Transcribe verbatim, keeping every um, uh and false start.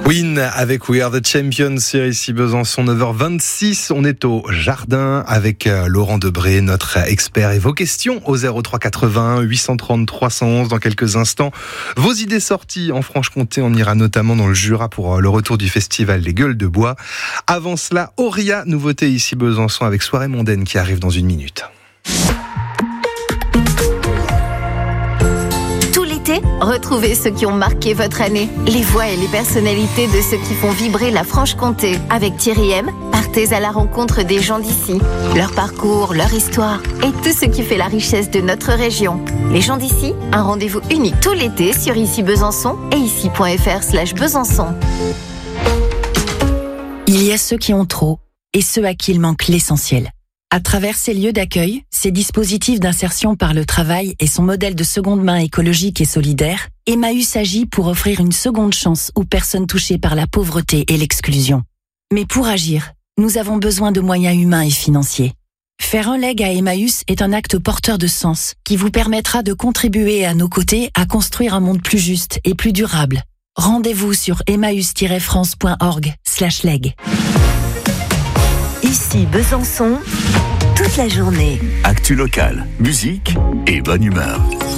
Win avec We Are The Champions sur ici Besançon, neuf heures vingt-six. On est au jardin avec Laurent Debré, notre expert, et vos questions au zéro trois quatre-vingts huit cent trente trois cent onze. Dans quelques instants, vos idées sorties en Franche-Comté. On ira notamment dans le Jura pour le retour du festival Les Gueules de Bois. Avant cela, Auria, nouveauté ici Besançon avec Soirée mondaine qui arrive dans une minute. Retrouvez ceux qui ont marqué votre année, les voix et les personnalités de ceux qui font vibrer la Franche-Comté. Avec Thierry M, partez à la rencontre des gens d'ici, leur parcours, leur histoire et tout ce qui fait la richesse de notre région. Les gens d'ici, un rendez-vous unique tout l'été sur Ici Besançon et ici.fr slash Besançon. Il y a ceux qui ont trop et ceux à qui il manque l'essentiel. À travers ces lieux d'accueil, ces dispositifs d'insertion par le travail et son modèle de seconde main écologique et solidaire, Emmaüs agit pour offrir une seconde chance aux personnes touchées par la pauvreté et l'exclusion. Mais pour agir, nous avons besoin de moyens humains et financiers. Faire un leg à Emmaüs est un acte porteur de sens qui vous permettra de contribuer à nos côtés à construire un monde plus juste et plus durable. Rendez-vous sur emmaüs-france.org slash leg. Ici Besançon, toute la journée. Actu locale, musique et bonne humeur.